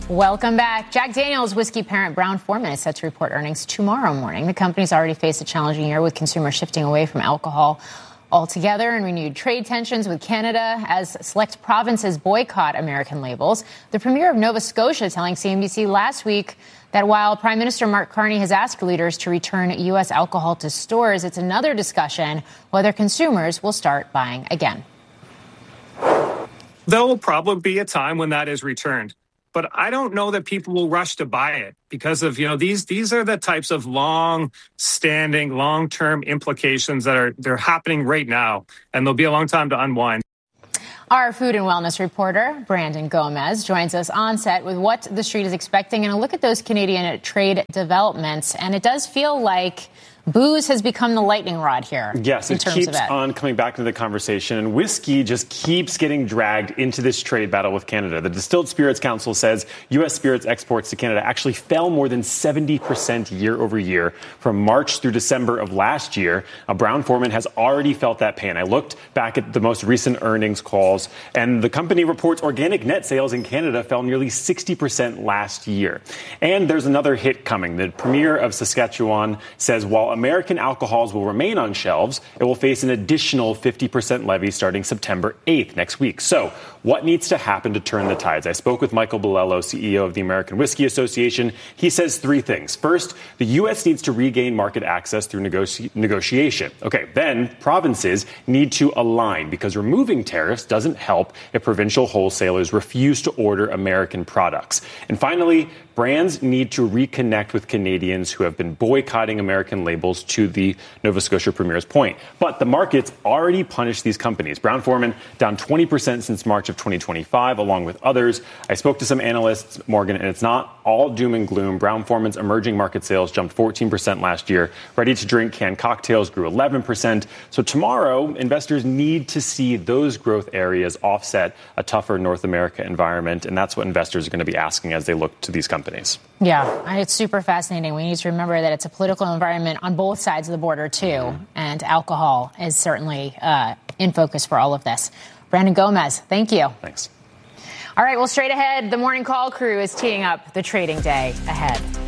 Welcome back. Jack Daniel's whiskey parent Brown-Forman is set to report earnings tomorrow morning. The company's already faced a challenging year with consumers shifting away from alcohol altogether and renewed trade tensions with Canada as select provinces boycott American labels. The Premier of Nova Scotia telling CNBC last week that while Prime Minister Mark Carney has asked leaders to return U.S. alcohol to stores, it's another discussion whether consumers will start buying again. There will probably be a time when that is returned. But I don't know that people will rush to buy it because of, these are the types of long-standing, long-term implications that they're happening right now. And there'll be a long time to unwind. Our food and wellness reporter, Brandon Gomez, joins us on set with what the street is expecting and a look at those Canadian trade developments. And it does feel like booze has become the lightning rod here. Yes, it keeps on coming back into the conversation, and whiskey just keeps getting dragged into this trade battle with Canada. The Distilled Spirits Council says U.S. spirits exports to Canada actually fell more than 70% year over year from March through December of last year. Brown-Forman has already felt that pain. I looked back at the most recent earnings calls, and the company reports organic net sales in Canada fell nearly 60% last year. And there's another hit coming. The Premier of Saskatchewan says while American alcohols will remain on shelves, it will face an additional 50% levy starting September 8th next week. So what needs to happen to turn the tides? I spoke with Michael Bolello, CEO of the American Whiskey Association. He says three things. First, the U.S. needs to regain market access through negotiation. Okay, then provinces need to align because removing tariffs doesn't help if provincial wholesalers refuse to order American products. And finally, brands need to reconnect with Canadians who have been boycotting American labels, to the Nova Scotia Premier's point. But the markets already punished these companies. Brown-Forman down 20% since March of 2025, along with others. I spoke to some analysts, Morgan, and it's not all doom and gloom. Brown-Forman's emerging market sales jumped 14% last year. Ready-to-drink canned cocktails grew 11%. So tomorrow, investors need to see those growth areas offset a tougher North America environment, and that's what investors are going to be asking as they look to these companies. Yeah, it's super fascinating. We need to remember that it's a political environment on both sides of the border, too, and alcohol is certainly in focus for all of this. Brandon Gomez, thank you. Thanks. All right, well, straight ahead, the Morning Call crew is teeing up the trading day ahead.